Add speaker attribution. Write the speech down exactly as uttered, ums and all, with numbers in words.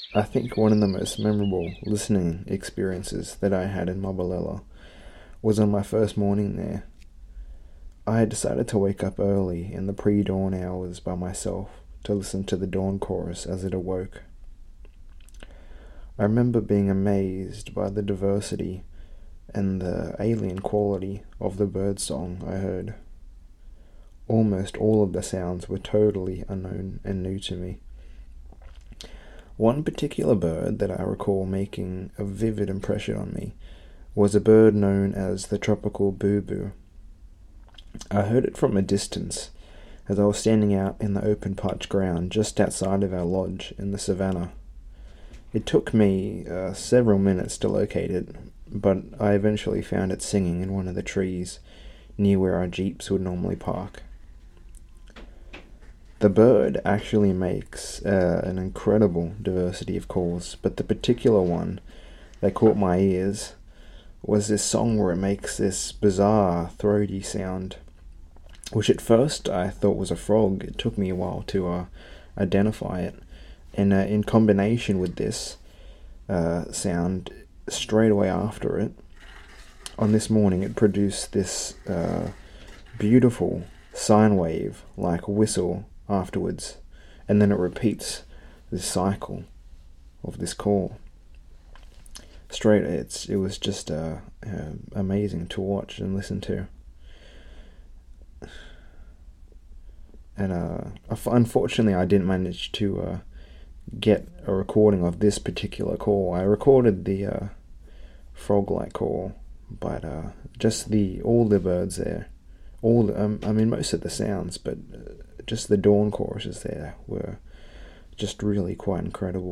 Speaker 1: I think one of the most memorable listening experiences that I had in Mobilella was on my first morning there. I had decided to wake up early in the pre-dawn hours by myself to listen to the dawn chorus as it awoke. I remember being amazed by the diversity and the alien quality of the bird song I heard. Almost all of the sounds were totally unknown and new to me. One particular bird that I recall making a vivid impression on me was a bird known as the tropical boo-boo. I heard it from a distance as I was standing out in the open parched ground just outside of our lodge in the savannah. It took me uh, several minutes to locate it, but I eventually found it singing in one of the trees near where our jeeps would normally park. The bird actually makes uh, an incredible diversity of calls, but the particular one that caught my ears was this song where it makes this bizarre, throaty sound, which at first I thought was a frog. It took me a while to uh, identify it, and uh, in combination with this uh, sound, straight away after it, on this morning it produced this uh, beautiful sine wave like whistle afterwards, and then it repeats this cycle of this call. Straight, it's it was just uh, uh, amazing to watch and listen to. And uh, unfortunately, I didn't manage to uh, get a recording of this particular call. I recorded the uh, frog-like call, but uh, just the all the birds there, all the, um, I mean most of the sounds, but uh, just the dawn choruses there were just really quite incredible.